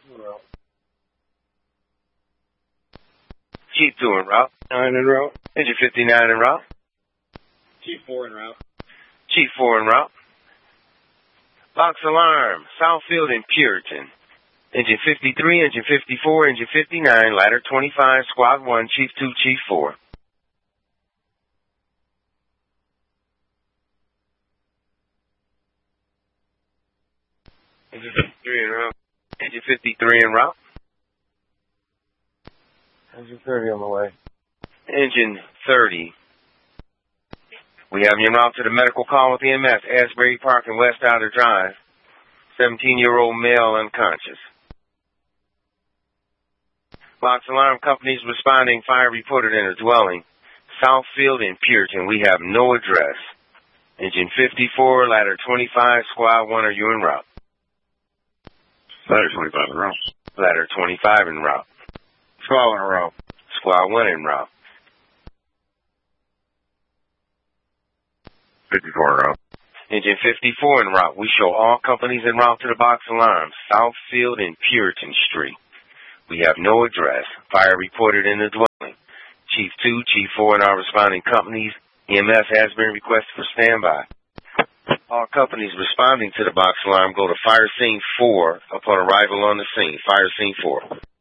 Chief 2 en route. 9 en route. Engine 59 en route. Chief 4 en route. Chief 4 en route. Box alarm, Southfield and Puritan. Engine 53, Engine 54, Engine 59, ladder 25, Squad 1, Chief 2, Chief 4. Engine 53 en route. Engine 53 en route. Engine 30 on the way. Engine 30. We have you en route to the medical call with EMS, Asbury Park and West Outer Drive. 17-year-old male unconscious. Box alarm companies responding, fire reported in a dwelling. Southfield and Puritan, we have no address. Engine 54, ladder 25, Squad 1, are you en route? Ladder 25 en route. Ladder 25 en route. Squad 1 en route. Squad 1 en route. 54 en route. Engine 54 en route. We show all companies en route to the box alarms, Southfield and Puritan Street. We have no address. Fire reported in the dwelling. Chief 2, Chief 4, and our responding companies. EMS has been requested for standby. All companies responding to the box alarm go to Fire Scene 4 upon arrival on the scene. Fire Scene 4.